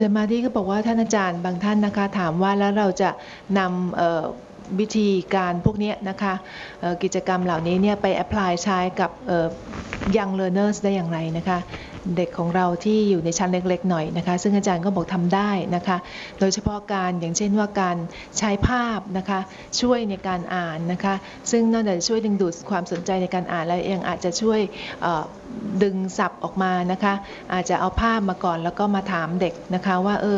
สมาธิก็บอกว่าท่านอาจารย์บางท่านนะคะถามว่าแล้วเราจะนำวิธีการพวกนี้นะคะกิจกรรมเหล่านี้เนี่ยไปแอพพลายใช้กับyoung learners ได้อย่างไรนะคะเด็กของเราที่อยู่ในชั้นเล็กๆหน่อยนะคะซึ่งอาจารย์ก็บอกทำได้นะคะโดยเฉพาะการอย่างเช่นว่าการใช้ภาพนะคะช่วยในการอ่านนะคะซึ่งนอกจากจะช่วยดึงดูดความสนใจในการอ่านแล้วยังอาจจะช่วยดึงศัพท์ออกมานะคะอาจจะเอาภาพมาก่อนแล้วก็มาถามเด็กนะคะว่า